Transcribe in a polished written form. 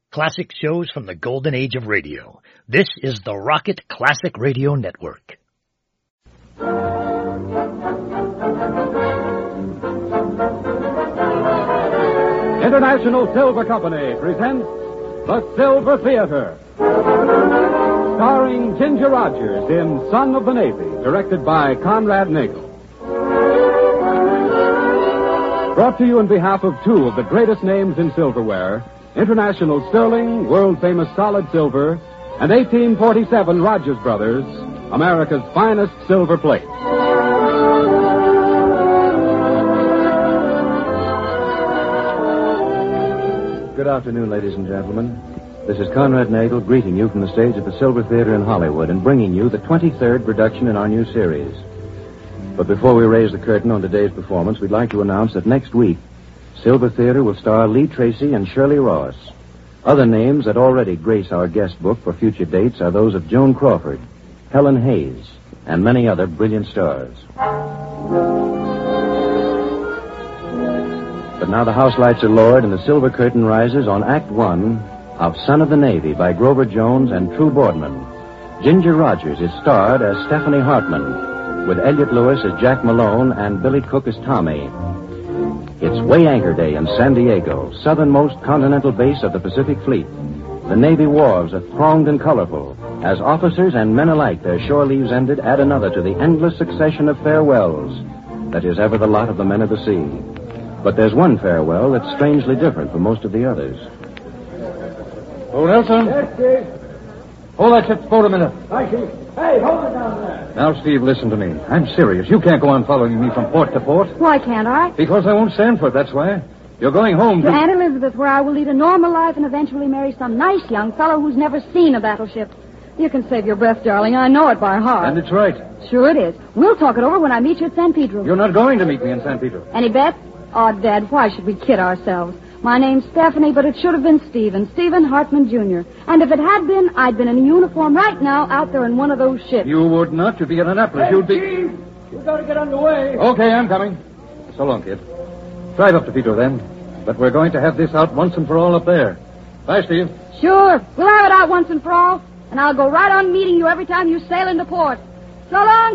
Classic shows from the golden age of radio. This is the Rocket Classic Radio Network. International Silver Company presents The Silver Theater, starring Ginger Rogers in Son of the Navy, directed by Conrad Nagel. Brought to you on behalf of two of the greatest names in silverware, International Sterling, world-famous solid silver, and 1847 Rogers Brothers, America's finest silver plate. Good afternoon, ladies and gentlemen. This is Conrad Nagel greeting you from the stage at the Silver Theater in Hollywood and bringing you the 23rd production in our new series. But before we raise the curtain on today's performance, we'd like to announce that next week, Silver Theater will star Lee Tracy and Shirley Ross. Other names that already grace our guest book for future dates are those of Joan Crawford, Helen Hayes, and many other brilliant stars. But now the house lights are lowered and the silver curtain rises on Act One of Son of the Navy by Grover Jones and True Boardman. Ginger Rogers is starred as Stephanie Hartman, with Elliot Lewis as Jack Malone and Billy Cook as Tommy. It's Weigh Anchor Day in San Diego, southernmost continental base of the Pacific Fleet. The Navy wharves are thronged and colorful. As officers and men alike, their shore leaves ended, add another to the endless succession of farewells that is ever the lot of the men of the sea. But there's one farewell that's strangely different from most of the others. Oh, Nelson? Yes, Steve? Hold that ship's boat a minute. Hi, Chief. Hey, hold it down there. Now, Steve, listen to me. I'm serious. You can't go on following me from port to port. Why can't I? Because I won't stand for it, that's why. You're going home To Aunt Elizabeth, where I will lead a normal life and eventually marry some nice young fellow who's never seen a battleship. You can save your breath, darling. I know it by heart. And it's right. Sure it is. We'll talk it over when I meet you at San Pedro. You're not going to meet me in San Pedro. Any bets? Oh, Dad, why should we kid ourselves? My name's Stephanie, but it should have been Stephen Hartman, Jr. And if it had been, I'd been in a uniform right now out there in one of those ships. You would not. You'd be at Annapolis. Hey, You'd be... Chief, you gotta get underway. Okay, I'm coming. So long, kid. Drive up to Pedro, then. But we're going to have this out once and for all up there. Bye, Steve. Sure. We'll have it out once and for all. And I'll go right on meeting you every time you sail into port. So long,